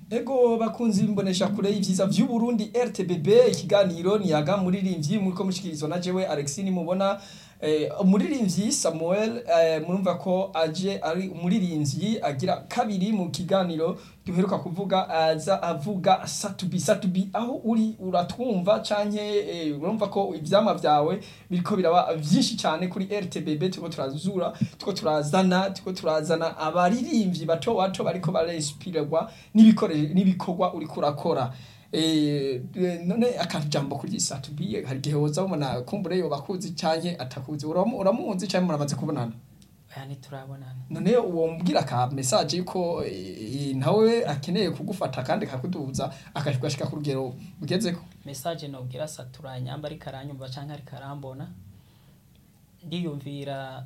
Ego bakunzi bimbonesha kure y'ivyiza vy'u Burundi RTBB ikiganiro niyaga muririmbyi muriko mushikirizwa na jewe Alexine mubona umuririmbyi Samuel murumva ko aje ari umuririmbyi agira kabiri mu kiganiro duheruka kuvuga aza avuga satubi aho uri uratwumva canke urumva ko ivyama vyawe biriko biraba vyinshi cyane kuri RTBB tuko turazana abaririmbyi bato bariko barespirwa n'ibikorwa uri kurakora none akajambo kuri satubi hari gihe woza ubona kumbure yo bakuzi canke atakuzi uramuzi canke muramaze kubonana yani turabonana none uwo mbwira ka message yuko nawe akeneye kugufata kandi kakuduza akashika ku rugero bugezeko message no bwira saturanya amba ari karanyumva canke ari karambona ndiyumvira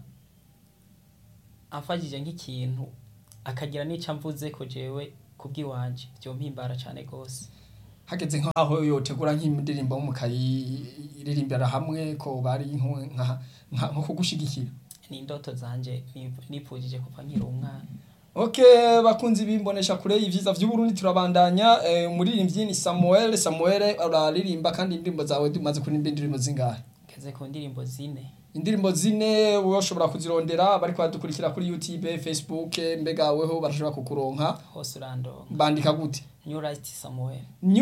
afajije nk'ikintu akagira nica mvuze ko jewe kubwiwanje byo mpimbara cyane gose hageze nkaho yotegura nk'indirimbo mu kayiririmbira hamwe ko bari nko kugushigikira ni indoto zanje nipfujije kuva nkiri umwana. Okay bakunzi bimbonesha kure y'ivyiza vy'u Burundi turabandanya umuririmbyi ni Samuel uraririmba kandi indirimbo zawe dumaze kurimba indirimbo zingahe keze ku ndirimbo 4 indirimbo 4 woshobora kuzirondera bari kwadukurikira kuri YouTube Facebook mbega weho barashobora kukuronka hose urando bandika gute New Light Samuel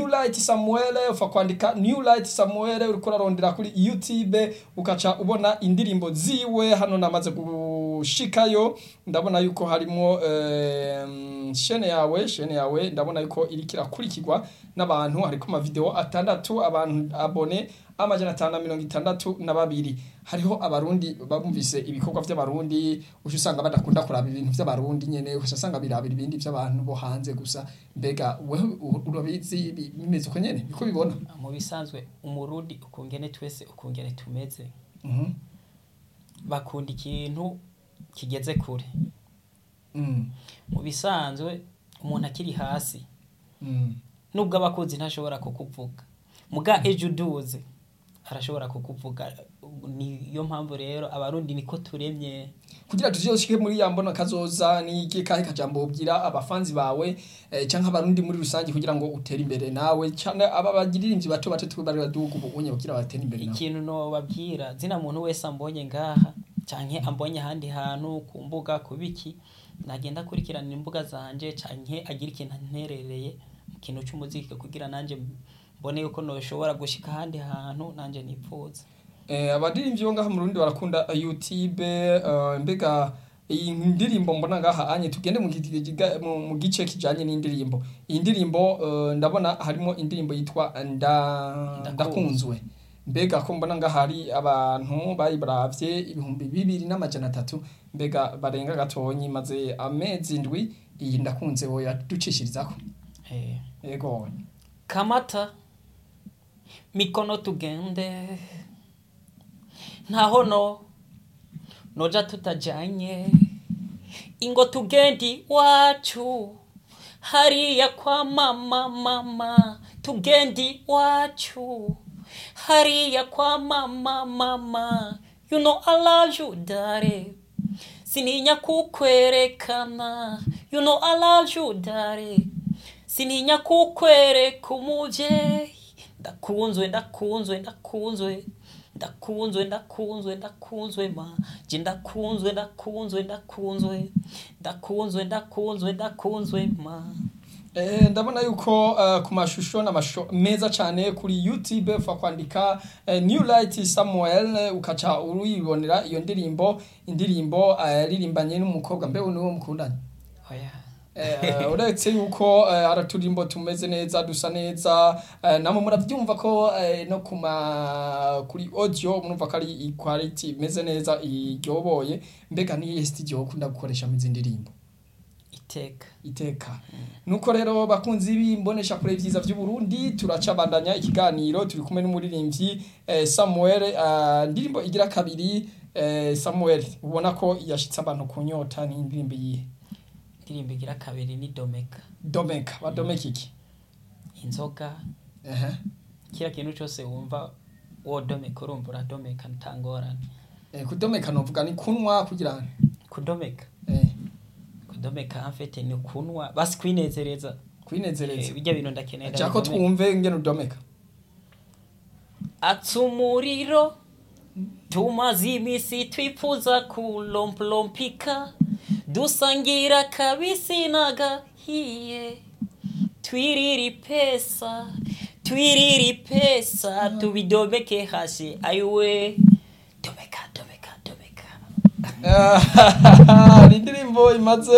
ufa kwandika New Light Samuel uriko urarondera kuri YouTube ukaca ubona indirimbo ziwe hano namaze gushikayo ndabona yuko harimo chaîne yawe ndabona yuko irikira kurikirwa n'abantu hariko ama video 6 abantu abone amajana 562 hariho abarundi bamvise ibikorwa by'abarundi usanga badakunda kuraba ibintu by'abarundi nyene usanga birabira ibindi by'abantu bo hanze gusa mbega wewe urabizi bimeze uko nyene biko bibona mu bisanzwe umurundi ukungene twese ukungene tumeze bakunda ikintu kigeze kure mu bisanzwe umuntu akiri hasi nubwo abakozi ntashobora kukuvuga muga ejo duze arashobora kukuvuga niyo mpamvu rero abarundi niko turemye kugira tuzoshike muri yambona kazoza ni kahe kajambo ubwira abafanzi bawe canka abarundi muri rusangi kugira ngo utere imbere nawe canka ababagiririmbyi bato twibari badugu ubunye kugira batere imbere nawe ikintu no babwira zina muntu wese ambonye ngaha canke ambonye handi hantu kumbuga kubiki nagenda kurikirana imbuga zanje canke agira ikintu nterereye mu kintu cy'umuziki kugira nanje mbone yuko noshobora gushika handi hantu nanje nipfuza abadirimvyi bo ngaha mu Burundi barakunda YouTube mbega iyi ndirimbo mbona ngaha anye tugende mu gice kijanye n'indirimbo iyi ndirimbo ndabona harimo indirimbo yitwa ndakunzwe mbega ko mbona ngaha hari abantu bayibaravye 2200 mbega barenga gatonyi maze amezi ndwi iyi ndakunze wo yaducishirizako yego kamata mikono tugende ntaho noja tutajanye ingo tugendi wacu hariya kwa mama tugendi wacu hariya kwa mama you know I love you dare sininya kukwerekana you know I love you dare sininya kukwereka umuvyeyi ndakunzwe ma je ndakunzwe ma ndabona yuko ku mashusho n'amasho meza cyane kuri YouTube fa kwandika New Light Samuel ukaca uruyibonera iyo indirimbo yaririmbanye n'umukobwa mbe niwo mukundanye uretse yuko araturimbo tumeze neza dusa neza namwe muravyumva ko no kuri audio murumva ko ari quality imeze neza iryoboye mbega ni studio ukunda gukoresha mu zindirimbo iteka nuko rero bakunzi bimbonesha kure y'ivyiza vy'u Burundi turacabandanya ikiganiro turi kumwe n'umuririmbyi Samuel ndirimbo igira kabiri Samuel ubona ko yashitse abantu kunyota ni indirimbo yihe indirimbo igira kabiri ni Domeka badomeka iki inzoga kira kintu cyose wumva wo domeka urumva uradomeka ntangorane kudomeka novuga ni kunwa kugira kudomeka kudomeka en fait ni kunwa basi kwinezereza kwinezereza bijya bintu ndakenera cyako twumve ngene udomeka atsumuriro tumaze imisi twifuza kulomplopika dusangira kabisi nagahiye twiriri pesa tubidomeke hasi aiwe domeka indirimbo imaze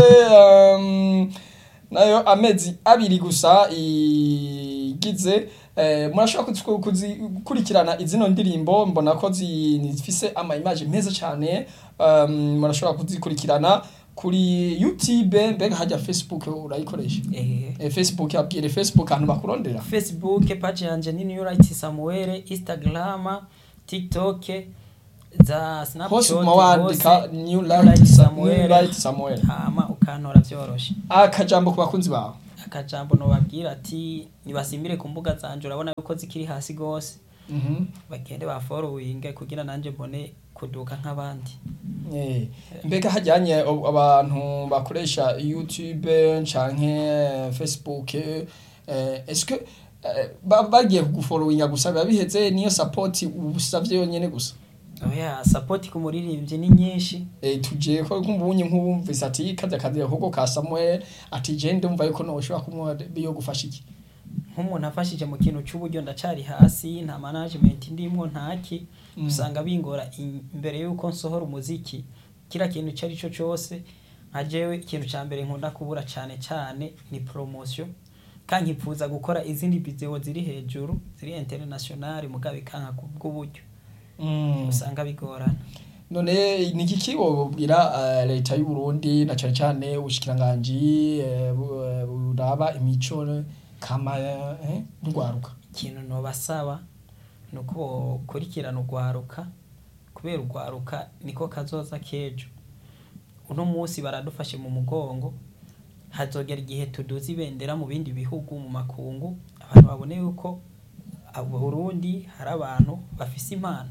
nayo amezi abiri gusa igize murashobora kuzikurikirana izino ndirimbo mbona ko zifise ama image meza cyane murashobora kuzikurikirana kuri YouTube mbega hajya Facebook urayikoresha Facebook yabwire Facebook ahantu bakurondera Facebook page yanje ni New Light Samuel Instagram TikTok za Snapchat wandika New Light Samuel hama ukantora byoroshe akajambo ku bakunzi bawe akajambo no babwira ati nibasimbire ku mbuga zanje urabona yuko zikiri hasi gose bagende ba following kugira nanje mbone kuduka nk'abandi mbega hajyanye abantu bakoresha YouTube canke Facebook est-ce que bagiye kugufollowinga gusa babiheze niyo support ubusavye yonyene gusa oya support ku muririmbye ni nyinshi tuje ko kumbunye nk'ubumvise ati kaza koko ka Samuel ati je ndumva yuko no ushobora kumwa biyo gufasha iki nk'umuntu afashije mu kintu cy'uburyo ndacari hasi nta management ndimwo ntaki usanga bingora imbere yuko nsohora umuziki kira kintu cyari cyo cyose nkajewe ikintu ca mbere nkunda kubura cyane ni promotion kankifuza gukora izindi video ziri hejuru ziri international mugabe kanka kubw'uburyo usanga bigorana none niki kibobwira leta y'u Burundi na cyane ubushikiranganje buraba imico kama rwaruka ikintu no basaba nuko kurikirana urwaruka kubera urwaruka niko kazoza kejo uno munsi baradufashe mu mugongo hazogera igihe tuduza ibendera mu bindi bihugu mu makungu abantu babone yuko abo Burundi hari abantu bafise impano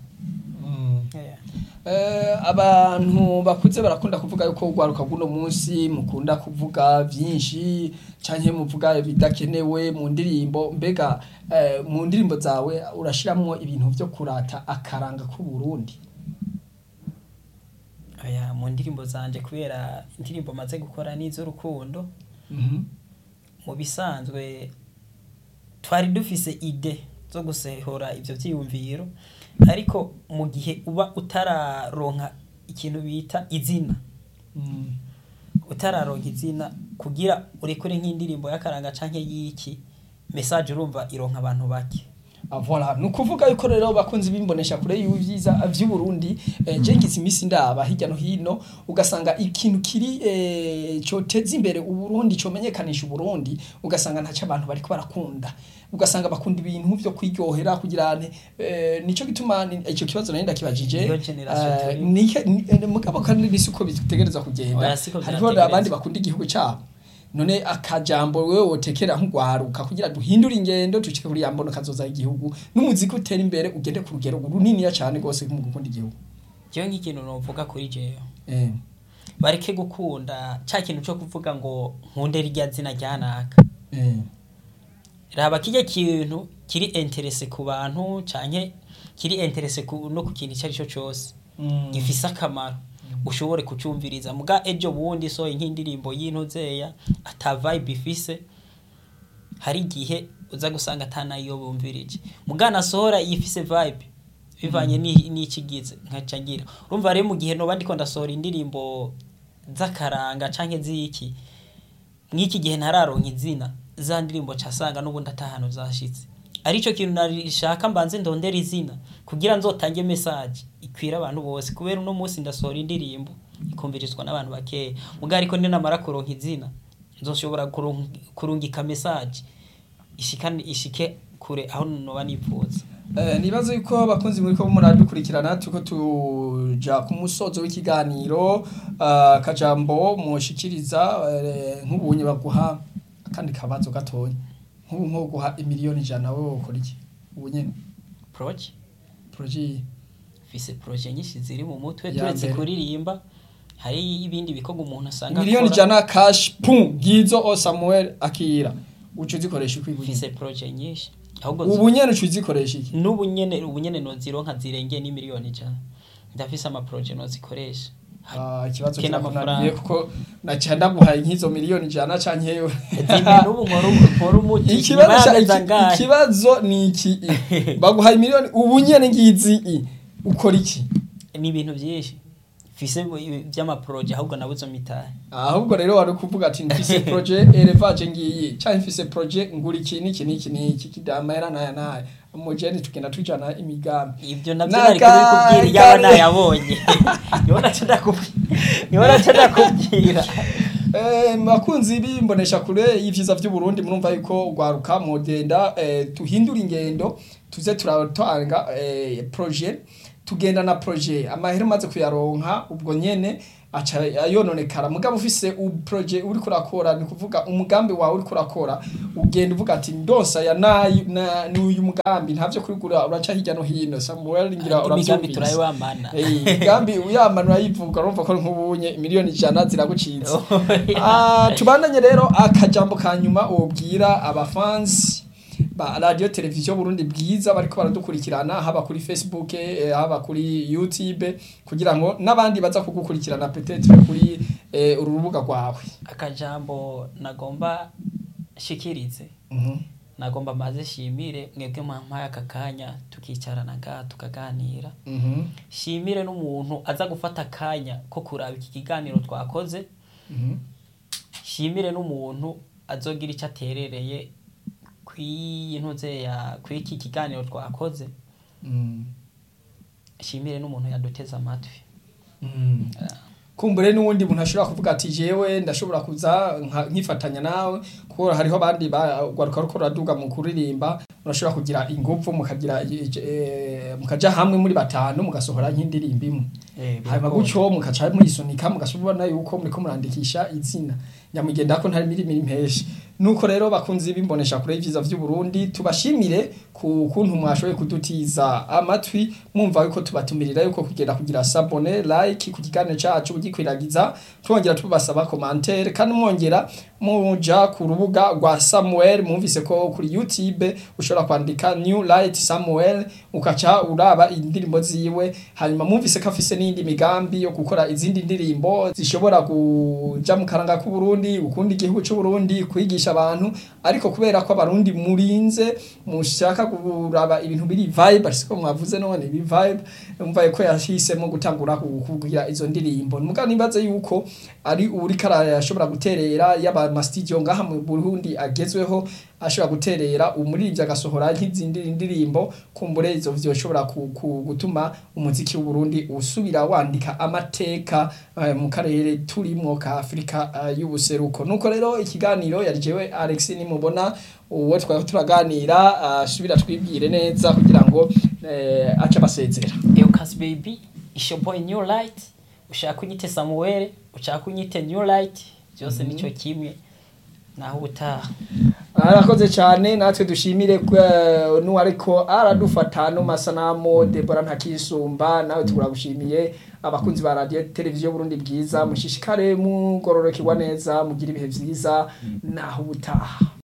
abantu bakuze barakunda kuvuga yuko urwaruka guno munsi mukunda kuvuga byinshi canke muvuga bidakenewe mu ndirimbo mbega mu ndirimbo zawe urashiramwo ibintu byo kurata akaranga ku Burundi aya mu ndirimbo zanje kubera indirimbo maze gukora nizo rukundo mu bisanzwe twari dufise ide zo gusehora ivyo vyiyumviro ariko mu gihe uba utararonka ikintu bita izina utararonka izina kugira urekure nk'indirimbo y'akaranga canke y'iki message urumva ironka abantu bake voilà nukuvuga yuko rero bakunzi bimbonesha kure y'ubyiza vy'u Burundi jenkisi imisi ndaba hirya no hino ugasanga ikintu kiri coteza imbere u Burundi comenyekanisha u Burundi ugasanga ntaca abantu bariko barakunda ugasanga bakunda ibintu byo kwiryohera kugirane nico gituma ico kibazo nari ndakibajije mugabo kandi nisuko bitegereza kugenda hariho abandi bakunda igihugu cyabo none akajambo wewe wotekera nk'ugwaruka kugira duhindura ingendo tucike kuri yambono kazoza igihugu n'umuziki utera imbere ugende ku rugero runini cyane gose mu gukunda igihugu cyo nk'ikintu novuga kuri jeyo bareke gukunda cya kintu cyo kuvuga ngo nkunde rijya zina ryanaka raba kijye kintu kiri interesse ku bantu canke kiri interesse no ku kintu cyari cyo cyose gifisa akamaro ushobore kucumviriza muga ejo bundi so inkindirimbo y'intozeya ata vibe ifise hari gihe uza gusanga atanayo bumvirije muga nasohora yifise vibe bivanye n'ikigize nkacangira urumva rero mu gihe no bandi ko ndasohora indirimbo zakaranga canke ziki mwiki gihe ntararonka izina za ndirimbo casanga n'ubundi atahano zashitse arico kintu narishaka mbanze ndondera izina kugira nzotange message ikwira abantu bose kubera uno munsi ndasohora indirimbo ikumvirizwa n'abantu bakeye muga ariko ni namara kuronka izina nzoshobora kurungika message ishike kure aho no nipfuza nibazo yuko abakunzi muri ko muradukurikirana tuko tuja ku musozo w'ikiganiro kajambo mushikiriza nk'ubunye baguha kandi kabazo gatonya nko guha imiliyoni 100 wewe ukora iki ubunye projet fise projet nyinshi ziri mu mutwe turetse kuririmba hari ibindi bikogo umuntu asanga miliyoni 100 cash pum gizo o Samuel akira ucu zikoresha ikwibuye mfise projet nyinshi ahubwo ubu nyene ucu zikoresha iki ubu nyene no zironka zirengeye ni miliyoni 100 ndafise ama projet no zikoresha ikibazo cy'amafaranga kuko nacanda guhaye nkizo miliyoni 100 canke yewe n'ubu nkora umuti ikibazo ni iki baguhaye miliyoni ubu nyene ngizi ukora iki ni ibintu byinshi fise by'ama projet ahubwo nabuzo mitahe ahubwo rero wari kuvuga ati mfise projet élevage ngiyi cyane mfise projet nguri iki kidamera naya umujeni tugenda tujana imigambi ibyo nabyo nari kubikubwira yaba nayabonye yora ndakubwira makunzi bimbonesha kure y'ivyiza by'u Burundi murumva yuko gwaruka modenda tuhindura ingendo tuze turatanga projet tugenda na projet amahera maze kuyaronka ubwo nyene acha ayononekara mugabo ufise projet uri kurakora ni kuvuga umugambi wawe uri kurakora ugenda uvuga ati ndonsa ya n'uyu mugambi ntavyo kurigura uraca hirya no hino Samuel ngira uravyumva turayibamana mugambi uyamanura yivuga urumva ko nk'ubunye miliyoni 100 ziragucitse tubandanye rero akajambo kanyuma ubwira abafans ba radio television Burundi bwiza bariko baradukurikirana haba kuri Facebook haba kuri YouTube kugira ngo nabandi baza kugukurikirana peut-être kuri urubuga rwawe akajambo nagomba shikirize nagomba maze shimire mwebwe mwampaye akakanya tukicarana ga tukaganira shimire n'umuntu aza gufata akanya ko kuraba iki kiganiro twakoze shimire n'umuntu azogira icyo aterereye kwiki kiganiro twakoze shimire n'umuntu yaduteza amatwi kumbure n'uwundi muntu ashobora kuvuga ati jewe ndashobora kuza nkifatanya nawe kuko hariho abandi gwaruka ruko raduga mu kuririmba urashobora kugira ingufu mukaja hamwe muri batanu mugasohora nk'indirimbo imwe hanyuma gucyo mukaca muyisunika mugashobora yuko muriko murandikisha izina nyamugenda ko ntari mirimo impeshi nuko rero bakunzi bimbonesha kure y'ivyiza vy'u Burundi tubashimire ku kuntu mwashoboye kudutiza amatwi mwumva yuko tubatumirira yuko kugenda kugira sabone like ku kiganiro cyacu ugikwiragiza twongera tubasaba commentaire kandi mwongera muja ku rubuga rwa Samuel mwumvise ko kuri YouTube ushobora kwandika New Light Samuel ukaca uraba indirimbo ziwe hanyuma mwumvise ko afise n'indi migambi yo gukora izindi ndirimbo zishobora kuja mu karanga ku Burundi ukundi igihugu cy'u Burundi kwigisha abantu ariko kubera ko abarundi murinze mushaka kuraba ibintu biri vibe ariko mwavuze none bi vibe umva ko yahisemo gutangura kugira izo ndirimbo muga nibaze yuko ari uri karaya ashobora guterera yaba studio ngaha mu Burundi agezweho ashobora guterera umuririmbyi agasohora nk'izindi ndirimbo kumbure izo vyoshobora gutuma umuziki w'u Burundi usubira wandika amateka mu karere turimo ka Afrika y'ubuseruko nuko rero ikiganiro yarijewe Alex nimubona uwo twari turaganira asubira twibwire neza kugira ngo aca basezera Eucas baby isho boy New Light ushaka kunyite Samuel ushaka kunyite New Light byose nico kimwe naho utaha arakoze cyane natwe dushimire n'uwariko aradufata no masanamu Debora Ntakisumba nawe turagushimiye abakunzi ba radio television Burundi bwiza mushishikare mugororokirwa neza mugira ibihe byiza naho utaha